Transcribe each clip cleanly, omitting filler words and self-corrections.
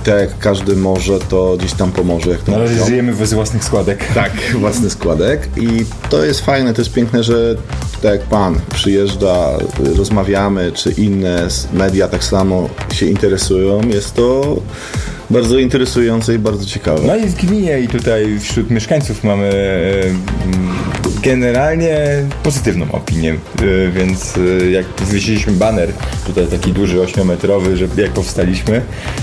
tak jak każdy może, to gdzieś tam pomoże. Jak to na razie żyjemy bez własnych składek. Tak, własny składek i to jest fajne, to jest piękne, że tak jak pan przyjeżdża, rozmawiamy, czy inne media tak samo się interesują, jest to bardzo interesujące i bardzo ciekawe. No i w gminie i tutaj wśród mieszkańców mamy generalnie pozytywną opinię, więc jak wywiesiliśmy baner, tutaj taki duży 8-metrowy, że jak powstaliśmy,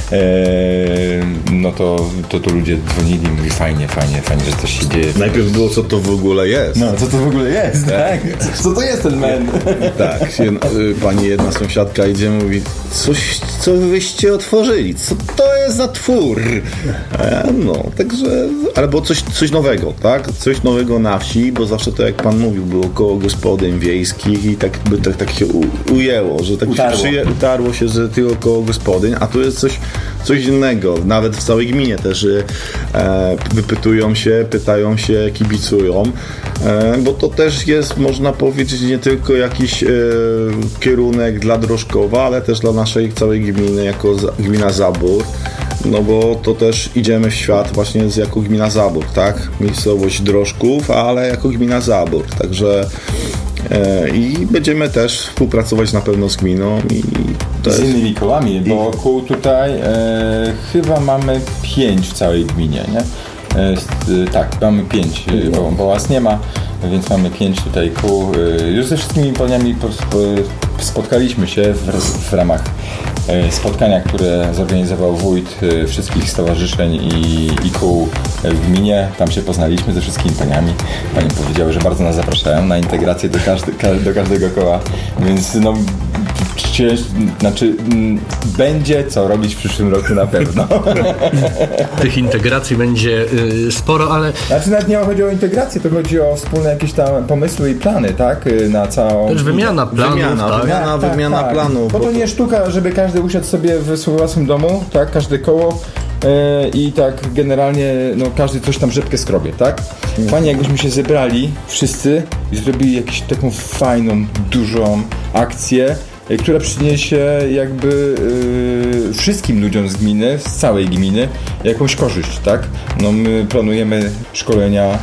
no to ludzie dzwonili i mówili fajnie, że coś się dzieje. Najpierw było, co to w ogóle jest. No, co to w ogóle jest, tak? Co to jest ten men? Tak, pani jedna sąsiadka idzie, mówi, coś, co wyście otworzyli, co to jest za twór? No, także, albo coś nowego, tak? Coś nowego na wsi, bo zawsze to, jak pan mówił, było koło gospodyń wiejskich i tak się ujęło, że tak utarło się, że tylko koło gospodyń, a tu jest coś innego. Nawet w całej gminie też wypytują się, pytają się, kibicują, bo to też jest, można powiedzieć, nie tylko jakiś kierunek dla Drożkowa, ale też dla naszej całej gminy, jako gmina Zabór. No bo to też idziemy w świat właśnie jako gmina Zabór, tak? Miejscowość Drożków, ale jako gmina Zabór, także i będziemy też współpracować na pewno z gminą i z innymi kołami, bo kół tutaj chyba mamy 5 w całej gminie, nie? Tak, mamy 5, bo łas nie ma, więc mamy 5 tutaj kół. Już ze wszystkimi paniami spotkaliśmy się w ramach spotkania, które zorganizował wójt wszystkich stowarzyszeń i kół w gminie. Tam się poznaliśmy ze wszystkimi paniami. Panie powiedziały, że bardzo nas zapraszają na integrację do każdego koła, więc no będzie co robić w przyszłym roku na pewno. Tych integracji będzie sporo, ale... Znaczy nawet nie chodzi o integrację, to chodzi o wspólne jakieś tam pomysły i plany, tak? Na całą... Też wymiana planów, wymiana planów. Bo to nie sztuka, żeby każdy usiadł sobie w własnym domu, tak? Każde koło i tak generalnie no, każdy coś tam rzepkę skrobie, tak? Fajnie jakbyśmy się zebrali wszyscy i zrobili jakąś taką fajną, dużą akcję, która przyniesie jakby wszystkim ludziom z gminy, z całej gminy, jakąś korzyść, tak? No my planujemy szkolenia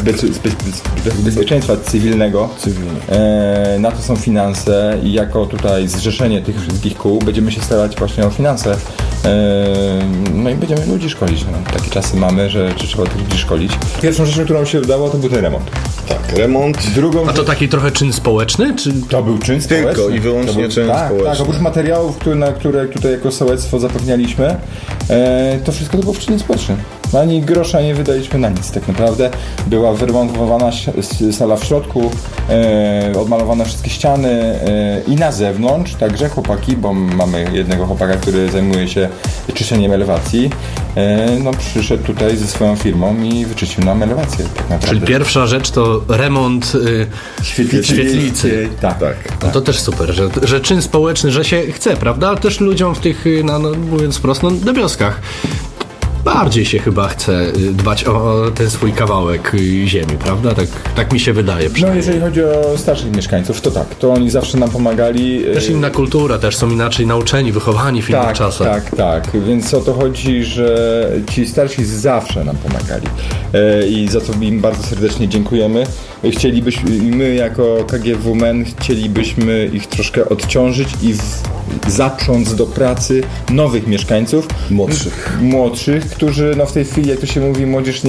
z bezpieczeństwa cywilnego. Na to są finanse i jako tutaj zrzeszenie tych wszystkich kół będziemy się starać właśnie o finanse. No i będziemy ludzi szkolić. No, takie czasy mamy, że trzeba tych ludzi szkolić. Pierwszą rzeczą, którą się udało, to był ten remont. Tak, remont. A to taki trochę czyn społeczny? Czy... To był czyn społeczny. Tylko i wyłącznie czyn społeczny. Tak, oprócz materiałów, na które tutaj jako sołectwo zapewnialiśmy, to wszystko to było w czynie społecznym. Ani grosza nie wydaliśmy na nic tak naprawdę. Była wyremontowana sala w środku, odmalowane wszystkie ściany i na zewnątrz, także chłopaki, bo mamy jednego chłopaka, który zajmuje się czyszczeniem elewacji, no przyszedł tutaj ze swoją firmą i wyczyścił nam elewację tak naprawdę. Czyli pierwsza rzecz to remont świetlicy. Tak. No to też super, że czyn społeczny, że się chce, prawda? Ale też ludziom w tych, no, mówiąc wprost, na wioskach bardziej się chyba chce dbać o ten swój kawałek ziemi, prawda? Tak mi się wydaje. No jeżeli chodzi o starszych mieszkańców, to tak, to oni zawsze nam pomagali. Też inna kultura, też są inaczej nauczeni, wychowani w innych czasach. Tak, więc o to chodzi, że ci starsi zawsze nam pomagali i za to im bardzo serdecznie dziękujemy. Chcielibyśmy, my jako KGW MEN chcielibyśmy ich troszkę odciążyć i zacząć do pracy nowych mieszkańców. Młodszych, którzy no w tej chwili, jak to się mówi, młodzież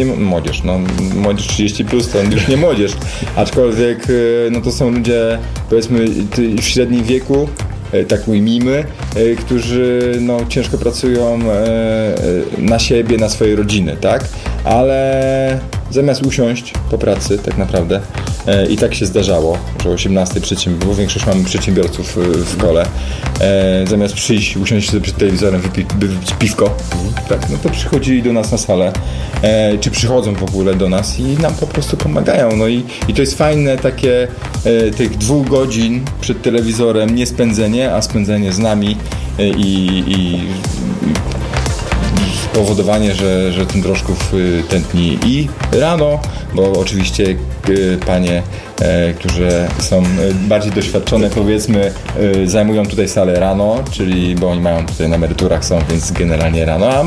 30+, to już nie młodzież, aczkolwiek no to są ludzie, powiedzmy, w średnim wieku, tak ujmijmy, którzy no, ciężko pracują na siebie, na swoje rodziny, tak? Ale zamiast usiąść po pracy tak naprawdę i tak się zdarzało, że o 18 bo większość mamy przedsiębiorców w kole, zamiast przyjść, usiąść sobie przed telewizorem, wypić piwko, tak, no to przychodzili do nas na salę, czy przychodzą w ogóle do nas i nam po prostu pomagają, no i to jest fajne takie tych 2 godzin przed telewizorem, nie spędzenie, a spędzenie z nami i spowodowanie, że ten Drożków tętni i rano, bo oczywiście panie, które są bardziej doświadczone, powiedzmy, zajmują tutaj salę rano, czyli bo oni mają tutaj na emeryturach są, więc generalnie rano, a